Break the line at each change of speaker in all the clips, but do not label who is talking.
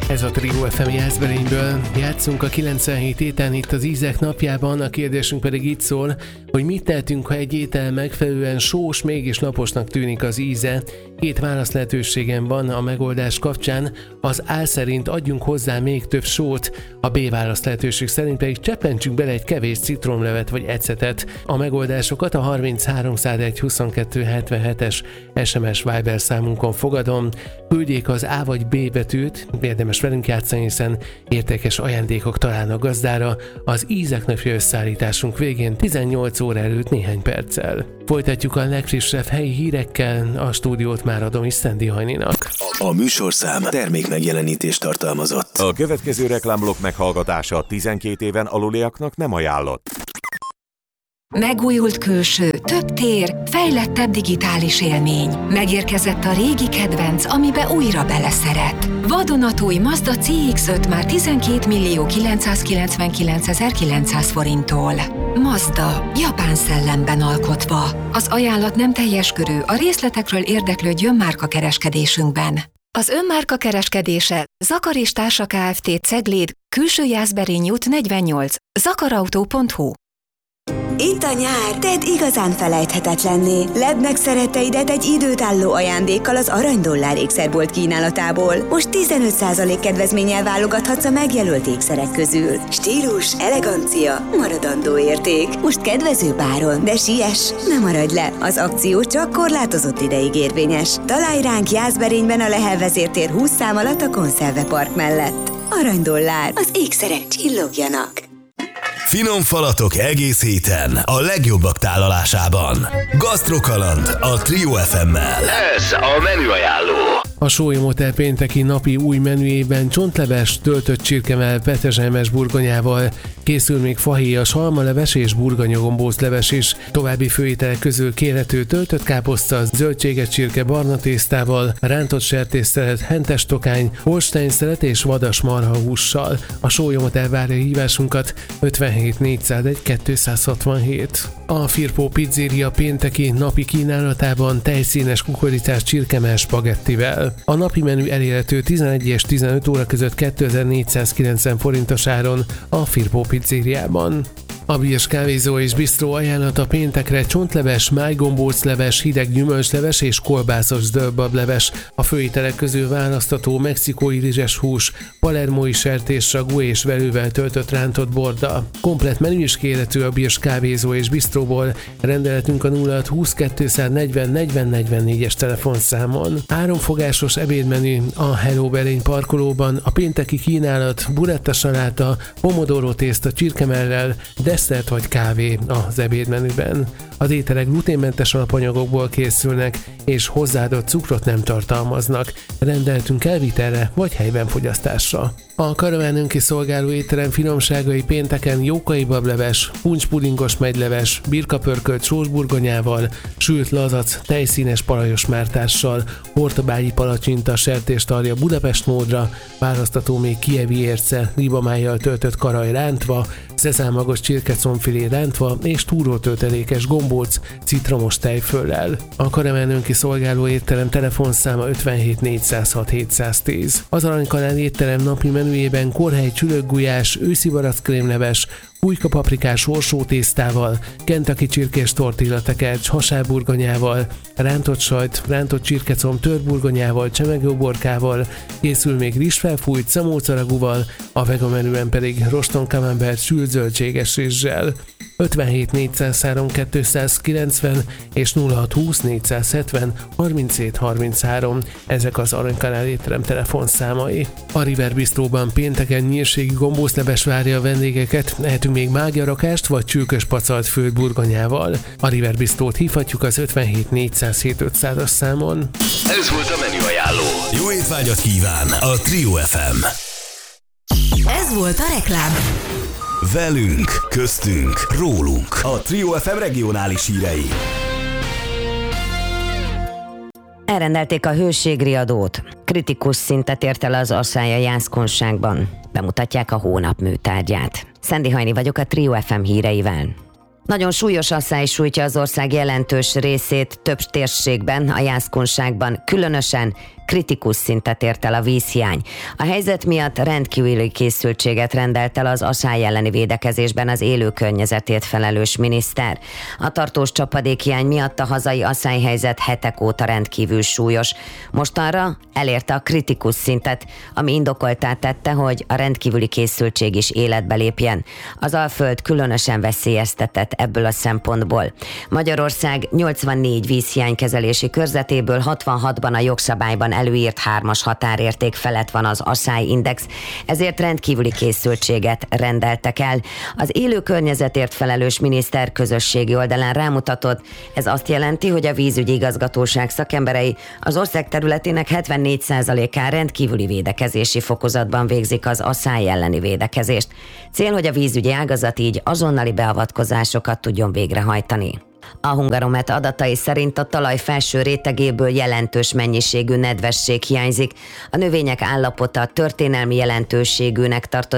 Ez a Trio FM Jászberényből. Játszunk a 97 ételen itt az ízek napjában, a kérdésünk pedig itt szól, hogy mit tehetünk, ha egy étel megfelelően sós, mégis laposnak tűnik az íze. Két válasz lehetőségem van a megoldás kapcsán. Az A szerint adjunk hozzá még több sót, a B válasz lehetőség szerint pedig cseppentsünk bele egy kevés citromlevet vagy ecetet. A megoldásokat a 3301 22 77-es SMS Viber számunkon fogadom. Küldjék az A vagy B betűt, érdemes velünk játszani, hiszen értékes ajándékok találnak gazdára az ízek napja összeállításunk végén 18 óra előtt néhány perccel. Folytatjuk a legfrissebb helyi hírekkel, a stúdiót már adom is Szendi Hajninak.
A műsorszám termékmegjelenítést tartalmazott.
A következő reklámblokk meghallgatása 12 éven aluliaknak nem ajánlott.
Megújult külső, több tér, fejlettebb digitális élmény. Megérkezett a régi kedvenc, amibe újra beleszeret. Vadonatúj Mazda CX-5 már 12.999.900 forinttól. Mazda, japán szellemben alkotva. Az ajánlat nem teljes körű, a részletekről érdeklődjön márkakereskedésünkben. Az önmárka kereskedése Zakar és Társa Kft. Cegléd, Külső Jászberény út 48, zakarautó.hu.
Itt a nyár, tedd igazán felejthetetlenné. Ledd meg szeretteidet egy időtálló ajándékkal az Aranydollár ékszerbolt kínálatából. Most 15% kedvezménnyel válogathatsz a megjelölt ékszerek közül. Stílus, elegancia, maradandó érték. Most kedvező áron, de siess, ne maradj le. Az akció csak korlátozott ideig érvényes. Találj ránk Jászberényben a Lehel vezértér 20 szám alatt a Konszervepark mellett. Aranydollár, az ékszerek csillogjanak.
Finom falatok egész héten a legjobbak tálalásában. Gasztrokaland a Trio FM-mel. Ez a menüajánló.
A Sólyom Hotel pénteki napi új menüjében csontleves, töltött csirkemell petrezselymes burgonyával, készül még fahéjas almaleves és burgonyagombóc is. További főételek közül kérhető töltött káposzta, zöldséges csirke barna tésztával, rántott sertésszelet, hentes tokány, holsteinszelet és vadas marha hússal. A Sólyom Hotel várja hívásunkat 57 401 267. A Firpo Pizzeria pénteki napi kínálatában tejszínes kukoricás csirkemell spagettivel. A napi menü elérhető 11 és 15 óra között 2490 forintos áron a Firpo Pizzériában. A Birs kávézó és bistró ajánlata péntekre csontleves, májgombócleves, hideg gyümölcsleves és kolbászos zöldbableves. A főételek közül választható mexikói rizses hús, palermói sertéssagú és velővel töltött rántott borda. Komplett menü is kérhető a Birs kávézó és bistróból. Rendeletünk a 0620 240 40 44-es telefonszámon. 3 fogásos ebédmenü a Hello Berény parkolóban. A pénteki kínálat buretta saláta, pomodoro tészta csirkemellel, desszert vagy kávé az ebédmenüben. Az ételek gluténmentes alapanyagokból készülnek, és hozzáadott cukrot nem tartalmaznak. Rendeltünk elvitelre vagy helyben fogyasztásra. A Karaván kiszolgáló étterem finomságai pénteken jókai bableves, puncspudingos megyleves, birkapörkölt sósburgonyával, sült lazac, tejszínes palajos mártással, hortobágyi palacsinta sertéstarja Budapest módra, választható még kievi érce, libamájjal töltött karaj rántva, szezámagos csirkecombfilé rántva és túrótöltelékes gombóc citromos tejföllel. A Karaván kiszolgáló étterem telefonszáma 57 406 710. Az Aranykanál étterem napi menüjében korhely csülökgulyás, őszi barackrémleves, pulyka paprikás orsótésztával, Kentucky csirkés tortillatekercs hasábburgonyával, rántott sajt, rántott csirkecomb törburgonyával, csemegőborkával, készül még rizsfelfújt szamócaragúval, a vega menüben pedig roston camembert sült zöldséges rizssel. 57 403 290 és 0620 470 37 33. Ezek az Aranykanál étterem telefonszámai. A River Bistróban pénteken nyírségi gombócleves várja a vendégeket, lehetünk még mágiarakást vagy csülkös pacalt főtt burgonyával. A River Bistrót hívhatjuk az 57 407 500-as számon.
Ez volt a menüajánló. Jó étvágyat kíván a Trio FM.
Ez volt a reklám.
Velünk, köztünk, rólunk. A Trio FM regionális hírei.
Elrendelték a hőségriadót. Kritikus szintet ért el az asszály a Jászkunságban. Bemutatják a hónap műtárgyát. Szendi Hajni vagyok a Trio FM híreivel. Nagyon súlyos asszály sújtja az ország jelentős részét több térségben, a Jászkunságban különösen kritikus szintet ért el a vízhiány. A helyzet miatt rendkívüli készültséget rendelt el az aszály elleni védekezésben az élő környezetért felelős miniszter. A tartós csapadékhiány miatt a hazai aszályhelyzet hetek óta rendkívül súlyos. Mostanra elérte a kritikus szintet, ami indokoltá tette, hogy a rendkívüli készültség is életbe lépjen. Az Alföld különösen veszélyeztetett ebből a szempontból. Magyarország 84 vízhiánykezelési körzetéből 66-ban a jogszabályban előírt 3-as határérték felett van az aszályindex, ezért rendkívüli készültséget rendeltek el. Az élő környezetért felelős miniszter közösségi oldalán rámutatott, ez azt jelenti, hogy a vízügyi igazgatóság szakemberei az ország területének 74%-án rendkívüli védekezési fokozatban végzik az aszály elleni védekezést. Cél, hogy a vízügyi ágazat így azonnali beavatkozásokat tudjon végrehajtani. A Hungaromet adatai szerint a talaj felső rétegéből jelentős mennyiségű nedvesség hiányzik. A növények állapota történelmi jelentőségűnek tartott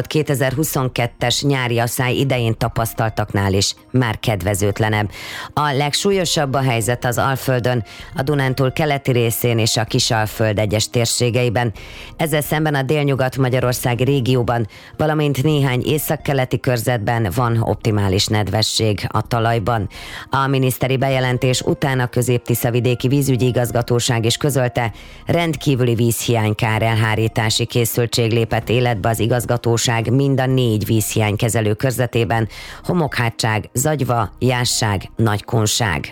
2022-es nyári aszály idején tapasztaltaknál is már kedvezőtlenebb. A legsúlyosabb a helyzet az Alföldön, a Dunántúl keleti részén és a Kisalföld egyes térségeiben. Ezzel szemben a délnyugat-magyarországi régióban, valamint néhány északkeleti körzetben van optimális nedvesség a talajban. A miniszteri bejelentés után a Közép-Tiszavidéki Vízügyi Igazgatóság is közölte, rendkívüli vízhiány-kárelhárítási készültség lépett életbe az igazgatóság mind a 4 vízhiánykezelő körzetében: Homokhátság, Zagyva, Jásság, Nagykunság.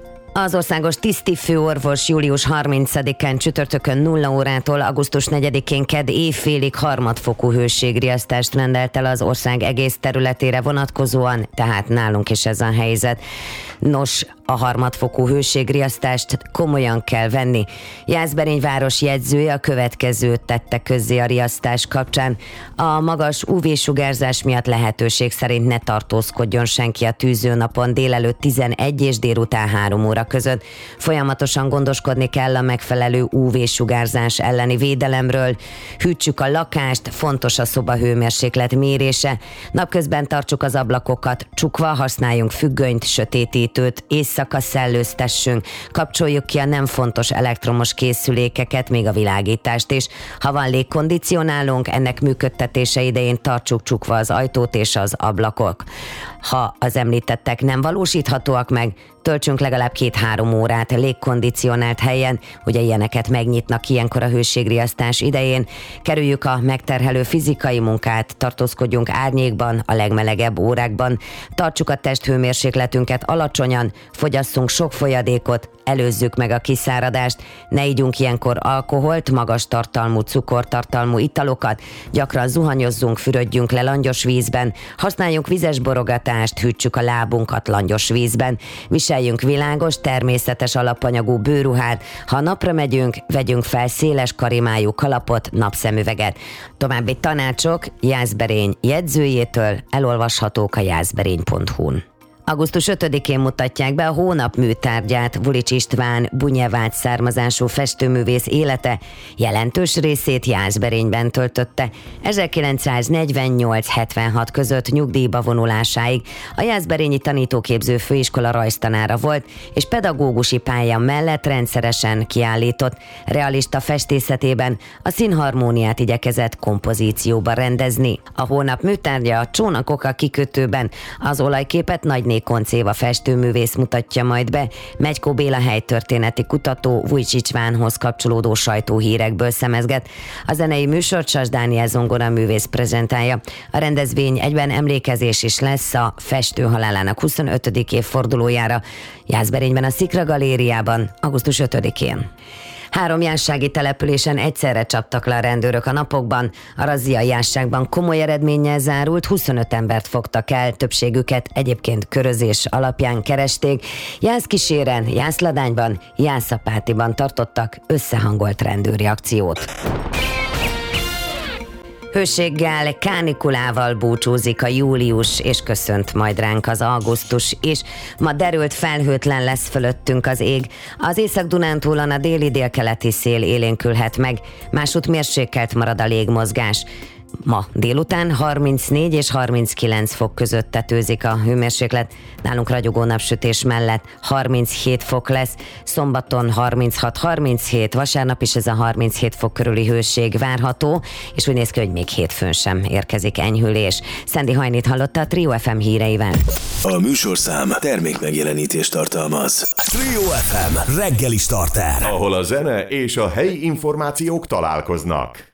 Az országos tisztifőorvos július 30-án csütörtökön 0 órától augusztus 4-én kedd éjfélig harmadfokú hőségriasztást rendelt el az ország egész területére vonatkozóan, tehát nálunk is ez a helyzet. Nos, a harmadfokú hőségriasztást komolyan kell venni. Jászberény város jegyzője a következőt tette közzé a riasztás kapcsán. A magas UV-sugárzás miatt lehetőség szerint ne tartózkodjon senki a tűzőnapon délelőtt 11 és délután 3 óra között. Folyamatosan gondoskodni kell a megfelelő UV-sugárzás elleni védelemről. Hűtsük a lakást, fontos a szoba hőmérséklet mérése. Napközben tartsuk az ablakokat csukva, használjunk függönyt, sötétítőt, éjszaka szellőztessünk, kapcsoljuk ki a nem fontos elektromos készülékeket, még a világítást is. Ha van légkondicionálónk, ennek működtetése idején tartsuk csukva az ajtót és az ablakok. Ha az említettek nem valósíthatóak meg, töltsünk legalább 2-3 órát légkondicionált helyen, ugye ilyeneket megnyitnak ilyenkor a hőségriasztás idején. Kerüljük a megterhelő fizikai munkát, tartózkodjunk árnyékban a legmelegebb órákban, tartsuk a testhőmérsékletünket alacsonyan, fogyasszunk sok folyadékot, előzzük meg a kiszáradást, ne ígyunk ilyenkor alkoholt, magas tartalmú, cukortartalmú italokat, gyakran zuhanyozzunk, fürödjünk le langyos vízben, használjunk vizes borogatást, hűtsük a lábunkat langyos vízben, viseljünk világos, természetes alapanyagú bőrruhát, ha napra megyünk, vegyünk fel széles karimájú kalapot, napszemüveget. További tanácsok Jászberény jegyzőjétől elolvashatók a jászberény.hu-n. Augusztus 5-én mutatják be a hónap műtárgyát. Vulics István bunyevác származású festőművész élete jelentős részét Jászberényben töltötte. 1948-76 között nyugdíjba vonulásáig a Jászberényi Tanítóképző Főiskola rajztanára volt, és pedagógusi pálya mellett rendszeresen kiállított. Realista festészetében a színharmóniát igyekezett kompozícióba rendezni. A hónap műtárgya a Csónakok a kikötőben, az olajképet Nagy Koncéva festőművész mutatja majd be. Megykó Béla helytörténeti kutató Vulics Istvánhoz kapcsolódó sajtóhírekből szemezget. A zenei műsort Sas Dániel zongoraművész prezentálja. A rendezvény egyben emlékezés is lesz a festő halálának 25. évfordulójára Jászberényben a Szikra Galériában augusztus 5-én. 3 jássági településen egyszerre csaptak le a rendőrök a napokban. A razzia Jásságban komoly eredménnyel zárult, 25 embert fogtak el, többségüket egyébként körözés alapján keresték. Jászkíséren, Jászladányban, Jászapátiban tartottak összehangolt rendőri akciót. Hőséggel, kánikulával búcsúzik a július, és köszönt majd ránk az augusztus is. Ma derült, felhőtlen lesz fölöttünk az ég. Az Észak-Dunántúlon a déli-délkeleti szél élénkülhet meg, másút mérsékelt marad a légmozgás. Ma délután 34 és 39 fok között tetőzik a hőmérséklet, nálunk ragyogó napsütés mellett 37 fok lesz, szombaton 36-37, vasárnap is ez a 37 fok körüli hőség várható, és úgy néz ki, hogy még hétfőn sem érkezik enyhülés. Szendi Hajnit hallotta a Trio FM híreivel.
A műsorszám termékmegjelenítést tartalmaz. Trio FM reggeli starter.
Ahol a zene és a helyi információk találkoznak.